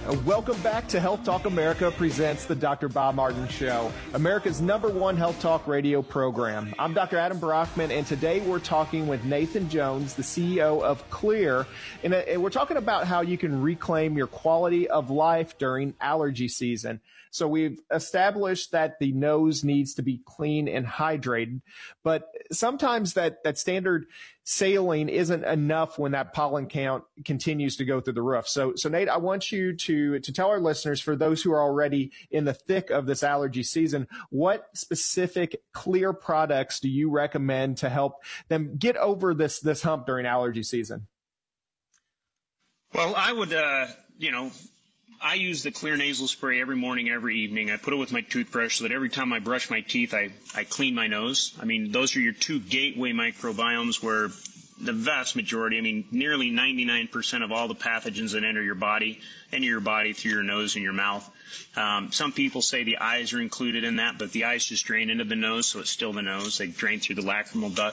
Welcome back to Health Talk America presents the Dr. Bob Martin Show, America's #1 health talk radio program. I'm Dr. Adam Brockman, and today we're talking with Nathan Jones, the CEO of Xlear, and we're talking about how you can reclaim your quality of life during allergy season. So we've established that the nose needs to be clean and hydrated, but sometimes that standard saline isn't enough when that pollen count continues to go through the roof. So Nate, I want you to tell our listeners, for those who are already in the thick of this allergy season, what specific Xlear products do you recommend to help them get over this hump during allergy season? Well, I would, I use the Xlear nasal spray every morning, every evening. I put it with my toothbrush so that every time I brush my teeth, I clean my nose. I mean, those are your two gateway microbiomes where the vast majority, nearly 99% of all the pathogens that enter your body through your nose and your mouth. Some people say the eyes are included in that, but the eyes just drain into the nose, so it's still the nose. They drain through the lacrimal duct.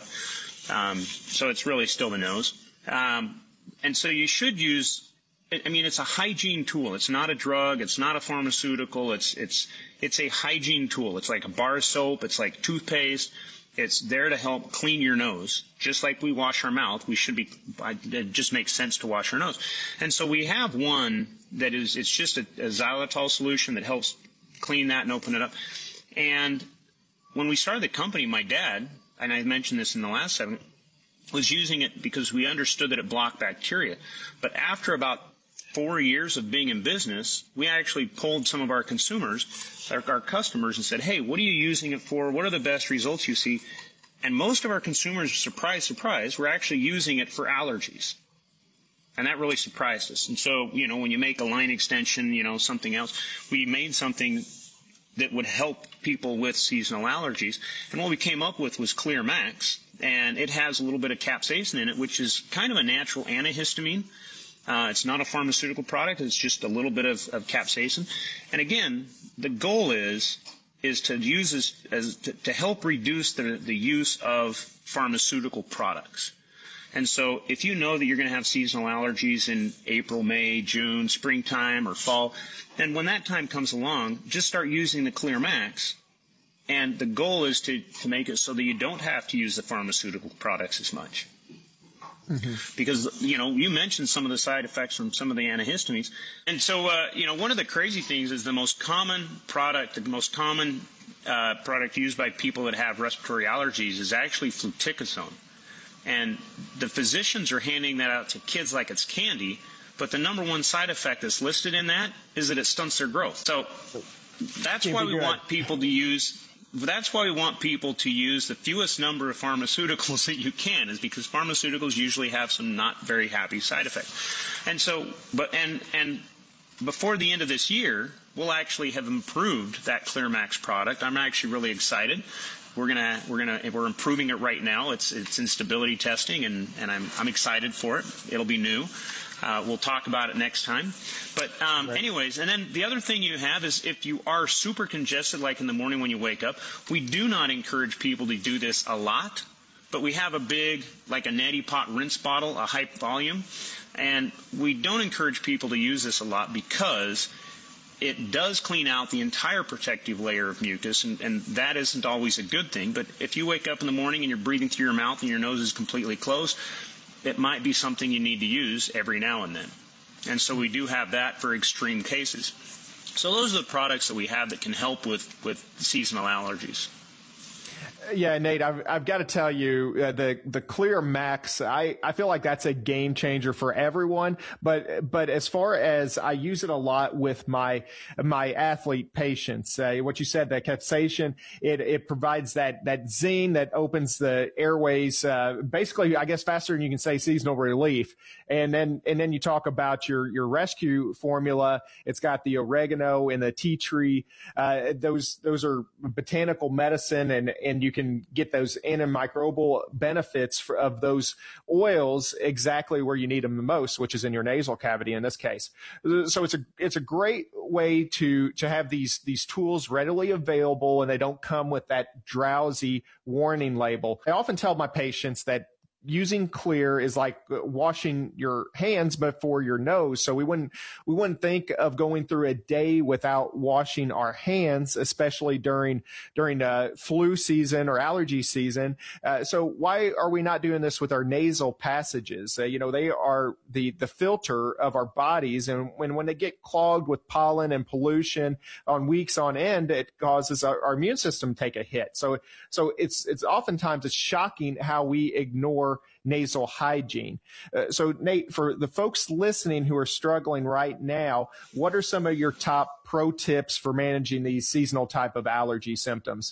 So it's really still the nose. And so you should use, it's a hygiene tool. It's not a drug. It's not a pharmaceutical. It's a hygiene tool. It's like a bar soap. It's like toothpaste. It's there to help clean your nose. Just like we wash our mouth, it just makes sense to wash our nose. And so we have one it's just a xylitol solution that helps clean that and open it up. And when we started the company, my dad, and I mentioned this in the last segment, was using it because we understood that it blocked bacteria. But after about 4 years of being in business, we actually polled some of our consumers, our customers, and said, hey, what are you using it for? What are the best results you see? And most of our consumers, surprise, were actually using it for allergies. And that really surprised us. And so, when you make a line extension, something else, we made something that would help people with seasonal allergies. And what we came up with was Xlear Max. And it has a little bit of capsaicin in it, which is kind of a natural antihistamine. It's not a pharmaceutical product. It's just a little bit of capsaicin. And again, the goal is to use this to help reduce the use of pharmaceutical products. And so if you know that you're going to have seasonal allergies in April, May, June, springtime, or fall, then when that time comes along, just start using the Xlear Max. And the goal is to make it so that you don't have to use the pharmaceutical products as much. Mm-hmm. Because, you mentioned some of the side effects from some of the antihistamines. And so, one of the crazy things is the most common product used by people that have respiratory allergies is actually fluticasone. And the physicians are handing that out to kids like it's candy, but the number one side effect that's listed in that is that it stunts their growth. So that's why we want people to use the fewest number of pharmaceuticals that you can, is because pharmaceuticals usually have some not very happy side effects. And so, and before the end of this year, we'll actually have improved that Xlear Max product. I'm actually really excited. We're improving it right now. It's in stability testing, and I'm excited for it. It'll be new. We'll talk about it next time. But anyways, and then the other thing you have is if you are super congested, like in the morning when you wake up, we do not encourage people to do this a lot, but we have a big, like a neti pot rinse bottle, a Hype volume, and we don't encourage people to use this a lot because it does clean out the entire protective layer of mucus, and that isn't always a good thing. But if you wake up in the morning and you're breathing through your mouth and your nose is completely closed, it might be something you need to use every now and then. And so we do have that for extreme cases. So those are the products that we have that can help with seasonal allergies. Yeah, Nate, I've got to tell you, the Xlear Max, I feel like that's a game changer for everyone. But as far as I use it a lot with my athlete patients, what you said, that capsaicin, it provides that zing that opens the airways, basically, I guess, faster than you can say seasonal relief. And then you talk about your rescue formula. It's got the oregano and the tea tree. Those are botanical medicine, and you can get those antimicrobial benefits of those oils exactly where you need them the most, which is in your nasal cavity in this case. So it's a great way to have these tools readily available, and they don't come with that drowsy warning label. I often tell my patients that using Xlear is like washing your hands, but for your nose. So we wouldn't think of going through a day without washing our hands, especially during flu season or allergy season. So why are we not doing this with our nasal passages? They are the filter of our bodies, and when they get clogged with pollen and pollution on weeks on end, it causes our immune system take a hit. So it's oftentimes it's shocking how we ignore nasal hygiene. So Nate, for the folks listening who are struggling right now, what are some of your top pro tips for managing these seasonal type of allergy symptoms?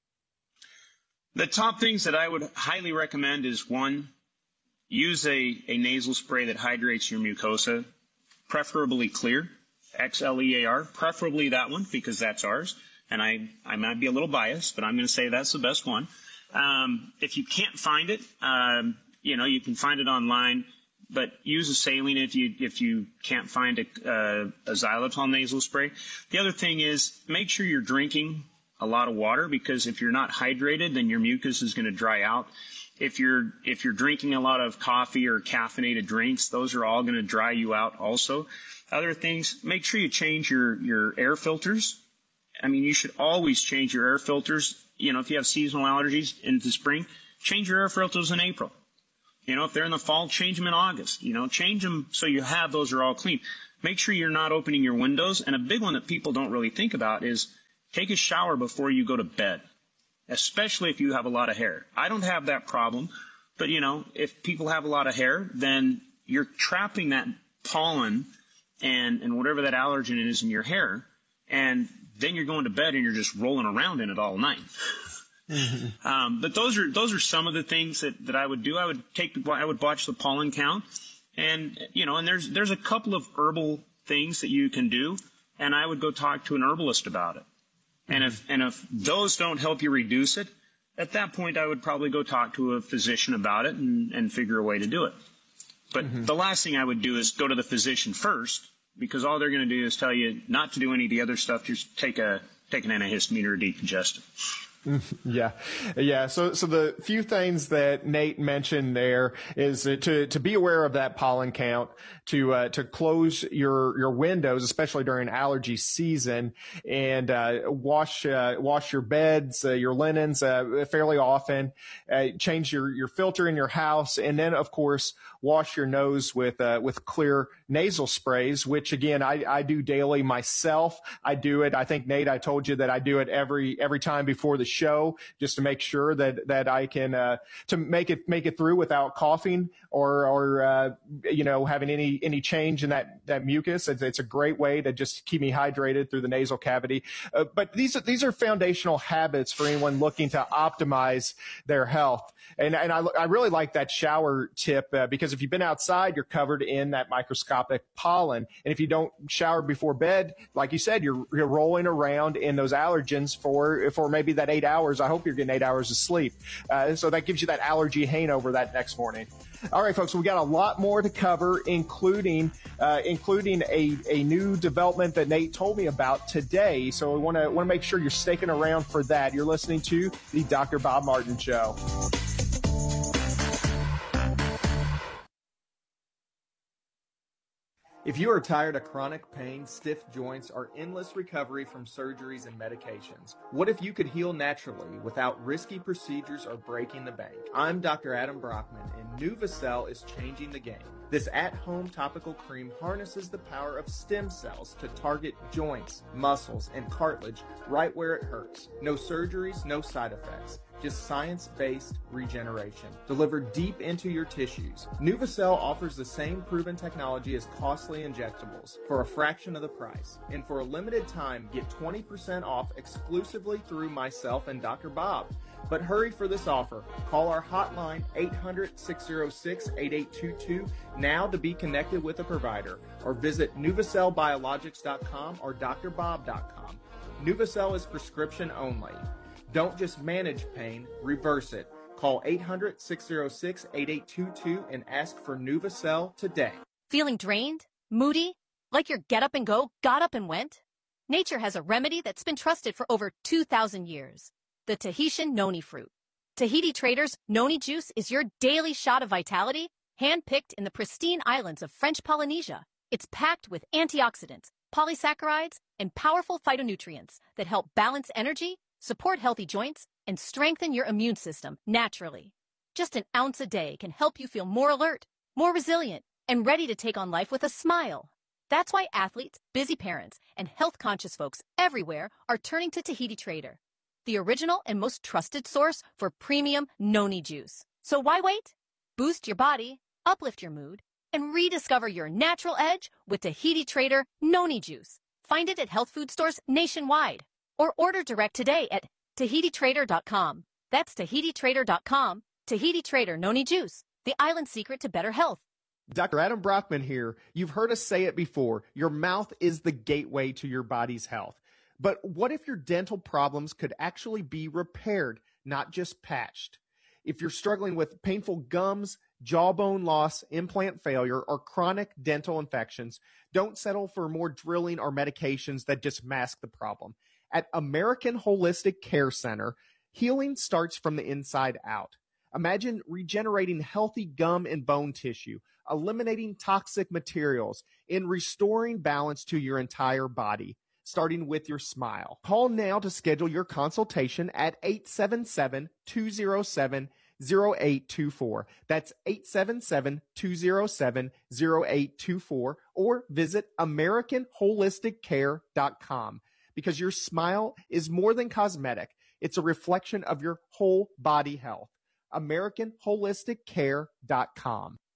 The top things that I would highly recommend is, one, use a nasal spray that hydrates your mucosa, preferably Xlear, Xlear, preferably that one because that's ours. And I might be a little biased, but I'm going to say that's the best one. If you can't find it, you can find it online, but use a saline if you can't find a xylitol nasal spray. The other thing is make sure you're drinking a lot of water, because if you're not hydrated, then your mucus is going to dry out. If you're drinking a lot of coffee or caffeinated drinks, those are all going to dry you out also. Other things, make sure you change your air filters. I mean, you should always change your air filters. If you have seasonal allergies in the spring, change your air filters in April. If they're in the fall, change them in August. Change them so you have those are all clean. Make sure you're not opening your windows. And a big one that people don't really think about is take a shower before you go to bed, especially if you have a lot of hair. I don't have that problem, but if people have a lot of hair, then you're trapping that pollen and whatever that allergen is in your hair, and then you're going to bed and you're just rolling around in it all night. Mm-hmm. But those are some of the things that I would do. I would watch the pollen count, and there's a couple of herbal things that you can do, and I would go talk to an herbalist about it. Mm-hmm. And if those don't help you reduce it, at that point I would probably go talk to a physician about it and figure a way to do it. But mm-hmm. The last thing I would do is go to the physician first, because all they're going to do is tell you not to do any of the other stuff. Just take an antihistamine or a decongestant. Yeah. So the few things that Nate mentioned there is to be aware of that pollen count, to close your windows, especially during allergy season, and wash your beds, your linens fairly often. Change your filter in your house, and then of course wash your nose with Xlear nasal sprays, which again I do daily myself. I do it. I think Nate, I told you that I do it every time before the show, just to make sure that I can to make it through without coughing or having any change in that mucus. It's a great way to just keep me hydrated through the nasal cavity. But these are foundational habits for anyone looking to optimize their health. And I really like that shower tip because if you've been outside, you're covered in that microscopic pollen. And if you don't shower before bed, like you said, you're rolling around in those allergens for maybe that 8 hours. I hope you're getting 8 hours of sleep. So that gives you that allergy hangover that next morning. All right, folks, we got a lot more to cover, including a new development that Nate told me about today. So we want to make sure you're sticking around for that. You're listening to the Dr. Bob Martin Show. If you are tired of chronic pain, stiff joints, or endless recovery from surgeries and medications, what if you could heal naturally without risky procedures or breaking the bank? I'm Dr. Adam Brockman, and NuvaCell is changing the game. This at-home topical cream harnesses the power of stem cells to target joints, muscles, and cartilage right where it hurts. No surgeries, no side effects. Just science-based regeneration delivered deep into your tissues. NuvaCell offers the same proven technology as costly injectables for a fraction of the price. And for a limited time, get 20% off exclusively through myself and Dr. Bob. But hurry for this offer. Call our hotline 800-606-8822 now to be connected with a provider, or visit NuvaCellBiologics.com or drbob.com. NuvaCell is prescription only. Don't just manage pain, reverse it. Call 800-606-8822 and ask for NuvaCell today. Feeling drained? Moody? Like your get up and go got up and went? Nature has a remedy that's been trusted for over 2,000 years. The Tahitian noni fruit. Tahiti Traders Noni Juice is your daily shot of vitality, hand-picked in the pristine islands of French Polynesia. It's packed with antioxidants, polysaccharides, and powerful phytonutrients that help balance energy, support healthy joints, and strengthen your immune system naturally. Just an ounce a day can help you feel more alert, more resilient, and ready to take on life with a smile. That's why athletes, busy parents, and health-conscious folks everywhere are turning to Tahiti Trader, the original and most trusted source for premium Noni juice. So why wait? Boost your body, uplift your mood, and rediscover your natural edge with Tahiti Trader Noni Juice. Find it at health food stores nationwide or order direct today at TahitiTrader.com. That's TahitiTrader.com. Tahiti Trader Noni Juice, the island secret to better health. Dr. Adam Brockman here. You've heard us say it before. Your mouth is the gateway to your body's health. But what if your dental problems could actually be repaired, not just patched? If you're struggling with painful gums, jawbone loss, implant failure, or chronic dental infections, don't settle for more drilling or medications that just mask the problem. At American Holistic Care Center, healing starts from the inside out. Imagine regenerating healthy gum and bone tissue, eliminating toxic materials, and restoring balance to your entire body, starting with your smile. Call now to schedule your consultation at 877-207-0824. That's 877-207-0824, or visit AmericanHolisticCare.com, because your smile is more than cosmetic. It's a reflection of your whole body health. AmericanHolisticCare.com.